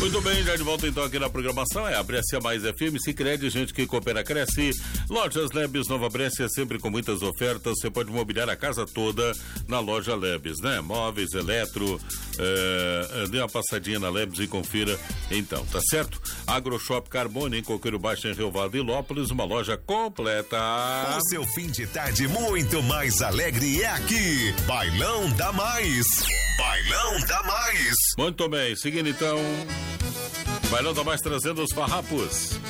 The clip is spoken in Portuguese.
Muito bem, já de volta então aqui na programação. A Brescia Mais FM, Sicredi, gente que coopera, cresce. Lojas Lebes Nova Brescia, sempre com muitas ofertas. Você pode mobiliar a casa toda na loja Lebes, né? Móveis, eletro, dê uma passadinha na Lebes e confira. Então, tá certo? AgroShop Carbone, em Coqueiro Baixo, em Rio Vado, Ilópolis, uma loja completa. O seu fim de tarde muito mais alegre é aqui. Bailão da Mais. Bailão da Mais. Muito bem, seguindo então. Bailão da Mais trazendo os farrapos.